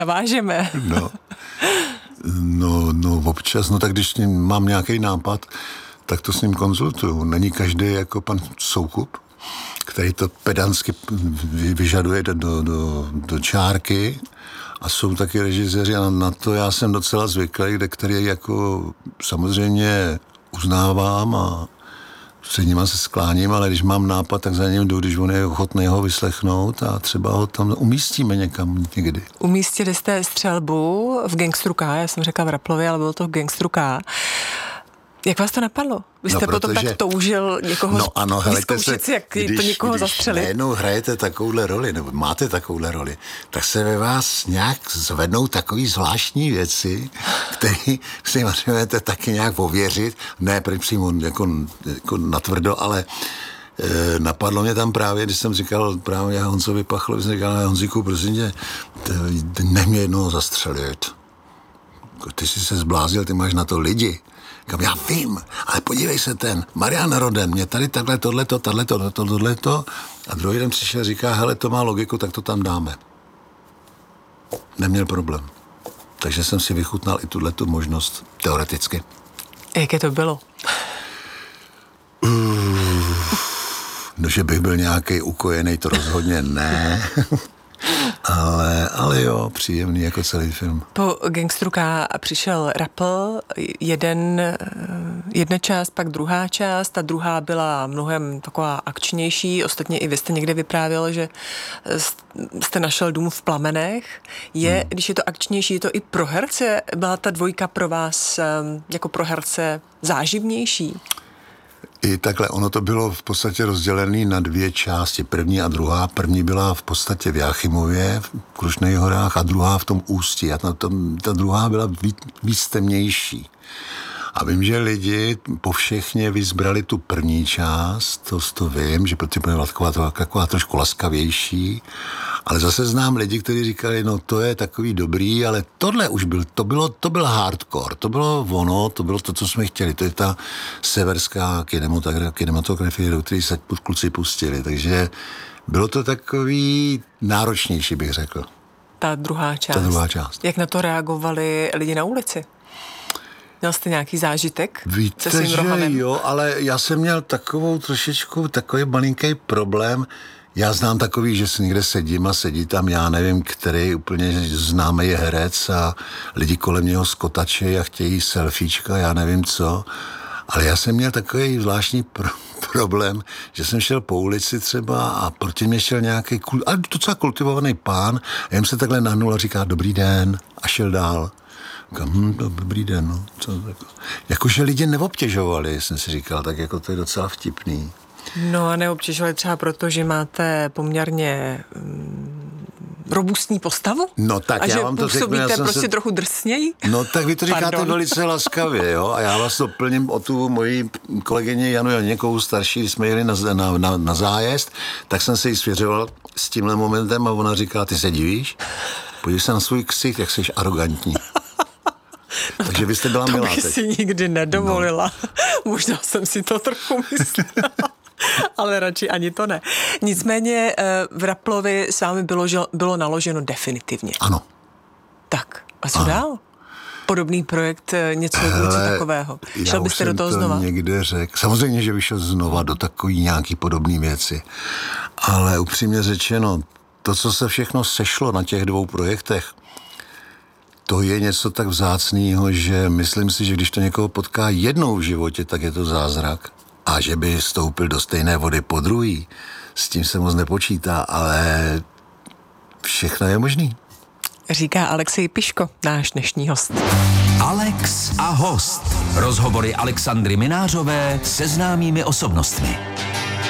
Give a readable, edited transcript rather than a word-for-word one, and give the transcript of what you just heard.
Navážeme. No, občas, no tak když mám nějaký nápad, tak to s ním konzultuju. Není každý jako pan Soukup, který to pedantsky vyžaduje do čárky, a jsou taky režiséři a na to já jsem docela zvyklý, který jako samozřejmě uznávám a před nima se skláním, ale když mám nápad, tak za ním jdu, když on je ochotný ho vyslechnout a třeba ho tam umístíme někam někdy. Umístili jste střelbu v Gangsteru K, já jsem řekla v Raplově, ale bylo to v Gangsteru K. Jak vás to napadlo? Vy jste potom tak toužil někoho vyzkoušet si, jak to někoho zastřelit? Když najednou hrajete takovouhle roli, nebo máte takovouhle roli, tak se ve vás nějak zvednou takový zvláštní věci, které si potřebujete taky nějak ověřit, ne přímo jako natvrdo, ale napadlo mě tam právě, když jsem říkal právě Honzovi Pachlovi, jsem říkal, Honzíku, prosím tě, nech mě jednoho zastřelit. Ty jsi se zblázil, ty máš na to lidi. Já vím, ale podívej se Marian Roden, mě tady takhle tohleto. A druhý den přišel a říká, hele, to má logiku, tak to tam dáme. Neměl problém. Takže jsem si vychutnal i tuhletu možnost teoreticky. Jaké to bylo? No, že bych byl nějaký ukojený, to rozhodně ne. Ale jo, příjemný jako celý film. Po Gangsteru K přišel Rapl, jedna část, pak druhá část. Ta druhá byla mnohem taková akčnější. Ostatně i vy jste někde vyprávěl, že jste našel dům v plamenech. Když je to akčnější, je to i pro herce? Byla ta dvojka pro vás jako pro herce záživnější? I takhle, ono to bylo v podstatě rozdělené na dvě části, první a druhá. První byla v podstatě v Jáchymově, v Krušných horách, a druhá v tom Ústí. A ta druhá byla víc temnější. A vím, že lidi povšechně vyzbrali tu první část, to vím, že protože byla taková trošku laskavější, ale zase znám lidi, kteří říkali, no to je takový dobrý, ale tohle už to byl hardcore, to bylo ono, to bylo to, co jsme chtěli, to je ta severská kinematografie, do které se kluci pustili, takže bylo to takový náročnější, bych řekl. Ta druhá část. Jak na to reagovali lidi na ulici? Měl jste nějaký zážitek se svým Rohanem? Jo, ale já jsem měl takový malinký problém. Já znám takový, že si někde sedím a sedí tam, já nevím, který úplně známý je herec a lidi kolem něho skotačejí a chtějí selfiečka, já nevím co. Ale já jsem měl takový zvláštní problém, že jsem šel po ulici třeba a proti mě šel nějaký docela kultivovaný pán a jen se takhle nahnul a říká dobrý den a šel dál. Dobrý den, no. Jakože lidi neobtěžovali, jsem si říkal, tak jako to je docela vtipný. No a neobtěžovali třeba proto, že máte poměrně robustní postavu? No tak a já že vám to řeknu, já prostě trochu drsněji? No tak vy to říkáte velice laskavě, jo, a já vás to plním o tu moji kolegyně Janu Janěkovou starší, když jsme jeli na zájezd, tak jsem se jí svěřoval s tímhle momentem a ona říká, ty se divíš? Podívej se na svůj ksicht, jak jsi arrogantní. No takže vy jste byla milá. To bych si nikdy nedovolila. No. Možná jsem si to trochu myslela. Ale radši ani to ne. Nicméně v Raplovi s vámi bylo naloženo definitivně. Ano. Tak, a co dál? Podobný projekt, něco takového. Šel byste do toho znova? Někde řekl. Samozřejmě, že vyšel znova do takový nějaký podobný věci. Ale upřímně řečeno, to, co se všechno sešlo na těch dvou projektech, to je něco tak vzácného, že myslím si, že když to někoho potká jednou v životě, tak je to zázrak. A že by stoupil do stejné vody po druhý, s tím se moc nepočítá, ale všechno je možný. Říká Alexej Piško, náš dnešní host. Alex a host. Rozhovory Alexandry Minářové se známými osobnostmi.